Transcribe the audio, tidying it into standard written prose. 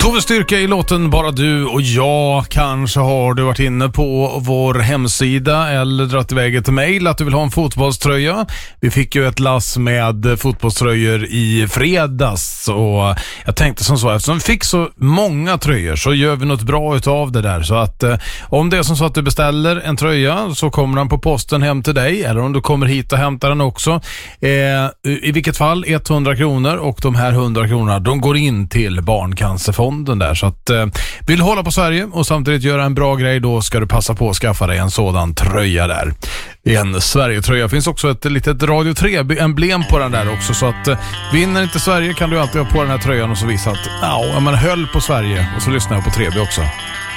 Tove Styrka i låten Bara du och jag. Kanske har du varit inne på vår hemsida eller dratt iväg ett mejl att du vill ha en fotbollströja. Vi fick ju ett lass med fotbollströjor i fredags och jag tänkte som så, eftersom vi fick så många tröjor så gör vi något bra utav det där. Så att om det är som så att du beställer en tröja så kommer den på posten hem till dig, eller om du kommer hit och hämtar den också. I vilket fall 100 kronor, och de här 100 kronorna de går in till Barncancerfonden där. Så att vill hålla på Sverige och samtidigt göra en bra grej, då ska du passa på att skaffa dig en sådan tröja där. En Sverige-tröja. Finns också ett litet Radio 3-emblem på den där också, så att vinner inte Sverige kan du alltid ha på den här tröjan och så visa att man höll på Sverige, och så lyssnar jag på 3B också.